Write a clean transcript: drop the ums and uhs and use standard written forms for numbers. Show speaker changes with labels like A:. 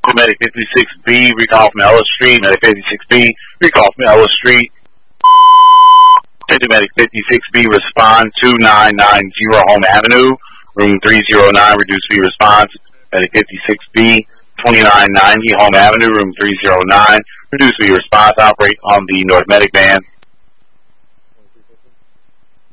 A: Medic 56B, recall from Ellis Street. Medic 56B, recall from Ellis Street. Medic 56B, respond 2990 Home Avenue, room 309, reduced V response. Medic 56B, 2990 Home Avenue, room 309, reduced V response. Operate on the North Medic van.